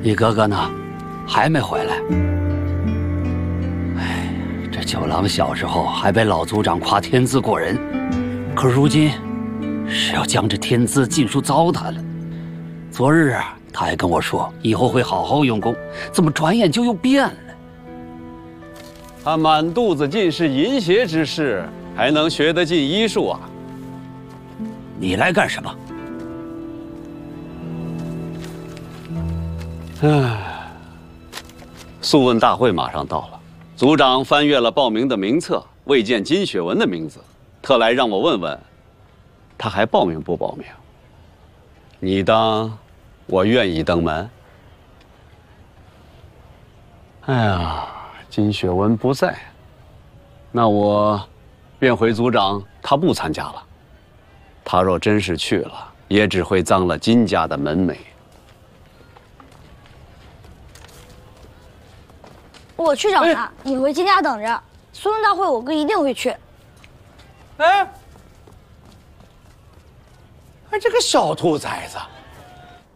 你哥哥呢？还没回来。哎，这九郎小时候还被老族长夸天资过人，可如今是要将这天资尽数糟蹋了。昨日啊，他还跟我说以后会好好用功，怎么转眼就又变了？ 他满肚子尽是淫邪之事，还能学得进医术啊？ 你来干什么？ 唉，素问大会马上到了，族长翻阅了报名的名册，未见金雪文的名字，特来让我问问，他还报名不报名？你当我愿意登门？哎呀，金雪文不在，那我便回族长他不参加了。他若真是去了，也只会脏了金家的门楣。 我去找他，你回金家等着。苏文大会我哥一定会去。 哎，这个小兔崽子，